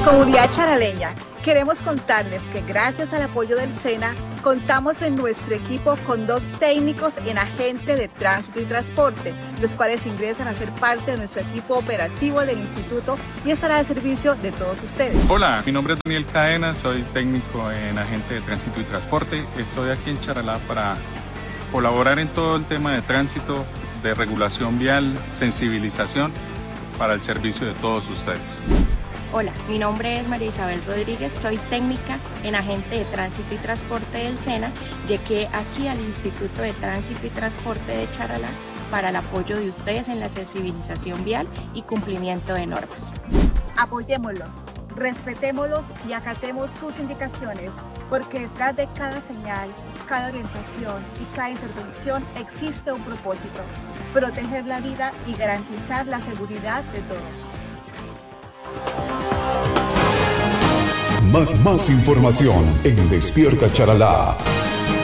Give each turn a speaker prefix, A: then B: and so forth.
A: Comunidad charaleña, queremos contarles que gracias al apoyo del SENA, contamos en nuestro equipo con 2 técnicos en agente de tránsito y transporte, los cuales ingresan a ser parte de nuestro equipo operativo del instituto y estará al servicio de todos ustedes.
B: Hola, mi nombre es Daniel Cadena, soy técnico en agente de tránsito y transporte. Estoy aquí en Charalá para colaborar en todo el tema de tránsito, de regulación vial, sensibilización para el servicio de todos ustedes.
C: Hola, mi nombre es María Isabel Rodríguez, soy técnica en agente de tránsito y transporte del SENA. Llegué aquí al Instituto de Tránsito y Transporte de Charalá para el apoyo de ustedes en la sensibilización vial y cumplimiento de normas.
A: Apoyémoslos, respetémoslos y acatemos sus indicaciones, porque detrás de cada señal, cada orientación y cada intervención existe un propósito: proteger la vida y garantizar la seguridad de todos.
D: Más información en Despierta Charalá.